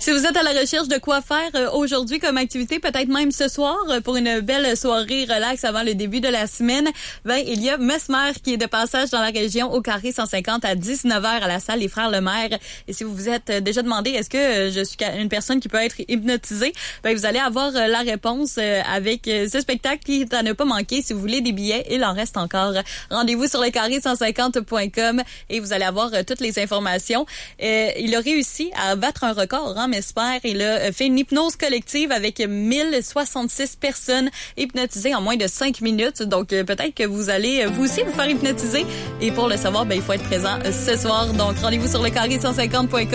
Si vous êtes à la recherche de quoi faire aujourd'hui comme activité, peut-être même ce soir, pour une belle soirée relax avant le début de la semaine, il y a Mesmer qui est de passage dans la région au Carré 150 à 19h à la salle Les Frères Lemaire. Et si vous vous êtes déjà demandé est-ce que je suis une personne qui peut être hypnotisée, vous allez avoir la réponse avec ce spectacle qui est à ne pas manquer. Si vous voulez des billets, il en reste encore. Rendez-vous sur lecarré150.com et vous allez avoir toutes les informations. Il a réussi à battre un record, Mesmer. Il a fait une hypnose collective avec 1066 personnes hypnotisées en moins de 5 minutes. Donc, peut-être que vous allez vous aussi vous faire hypnotiser. Et pour le savoir, il faut être présent ce soir. Donc, rendez-vous sur lecarré150.com.